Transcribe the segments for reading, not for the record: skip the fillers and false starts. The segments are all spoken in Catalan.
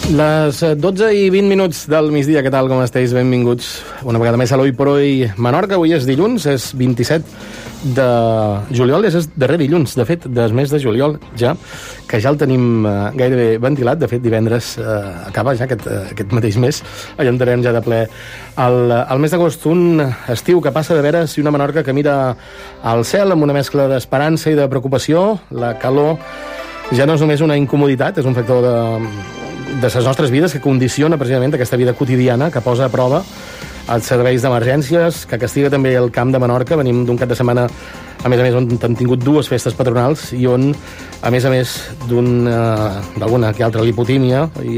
Les 12 i 20 minuts del migdia, què tal, com esteu? Benvinguts una vegada més a l'Hoy por Hoy Menorca. Avui és dilluns, és 27 de juliol, és el darrer dilluns, de fet, del mes de juliol, ja, que ja el tenim gairebé ventilat. De fet, divendres acaba ja aquest mateix mes, allà entrarem ja de ple al mes d'agost, un estiu que passa de veure si una Menorca que mira al cel amb una mescla d'esperança i de preocupació. La calor ja no és només una incomoditat, és un factor de les nostres vides que condiciona precisament aquesta vida quotidiana, que posa a prova els serveis d'emergències, que castiga també el Camp de Menorca. Venim d'un cap de setmana, a més, on han tingut dues festes patronals i on, a més, d'alguna que altra lipotímia i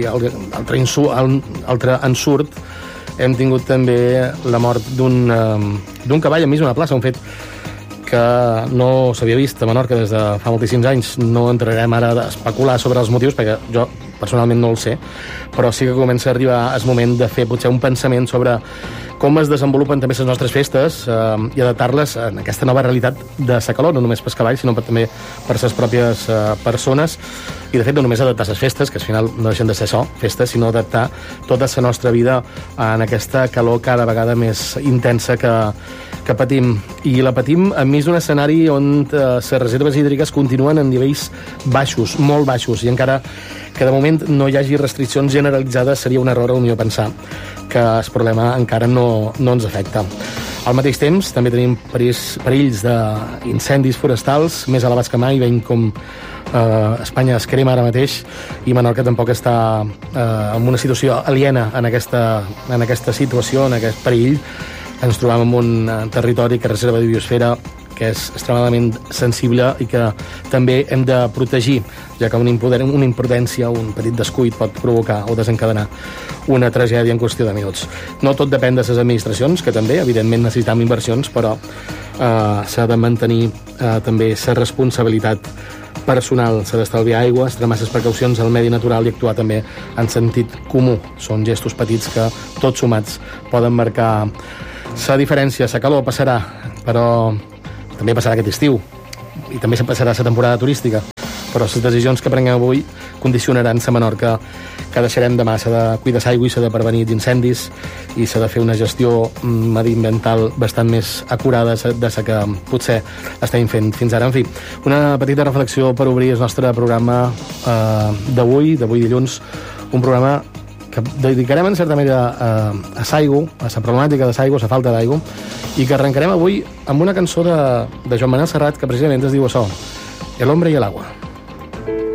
altre ensurt, hem tingut també la mort d'un cavall enmig d'una plaça, un fet que no s'havia vist a Menorca des de fa moltíssims anys. No entrarem ara a especular sobre els motius, perquè jo personalment no el sé, però sí que comença a arribar el moment de fer potser un pensament sobre com es desenvolupen també les nostres festes i adaptar-les a aquesta nova realitat de la calor, no només pels cavalls, sinó també per les pròpies persones. I de fet no només adaptar les festes, que al final no deixen de ser això, festes, sinó adaptar tota la nostra vida en aquesta calor cada vegada més intensa que patim. I la patim enmig d'un escenari on les reserves hídriques continuen en nivells baixos, molt baixos, i encara que de moment no hi hagi restriccions generalitzades seria un error, potser, pensar que el problema encara no ens afecta. Al mateix temps, també tenim perills d'incendis forestals més elevats que mai. Veiem com Espanya es crema ara mateix i Menorca tampoc està en una situació aliena en aquesta situació, en aquest perill. Ens trobam en un territori que reserva de biosfera que és extremadament sensible i que també hem de protegir, ja que una imprudència, un petit descuit pot provocar o desencadenar una tragèdia en qüestió de minuts. No tot depèn de les administracions, que també, evidentment, necessitem inversions, però s'ha de mantenir també la responsabilitat personal, s'ha d'estalviar aigua, extremar les precaucions al medi natural i actuar també en sentit comú. Són gestos petits que, tots sumats, poden marcar la diferència. La calor passarà, però també passarà aquest estiu i també passarà la temporada turística, però les decisions que prenguem avui condicionaran la Menorca que deixarem demà. S'ha de cuidar l'aigua i s'ha de prevenir d'incendis i s'ha de fer una gestió mediambiental bastant més acurada de la que potser estem fent fins ara. En fi, una petita reflexió per obrir el nostre programa d'avui dilluns, un programa que dedicarem en certa manera a l'aigua, a la problemàtica de l'aigua, a la falta d'aigua, i que arrencarem avui amb una cançó de Joan Manel Serrat que precisament es diu això, El hombre y el agua.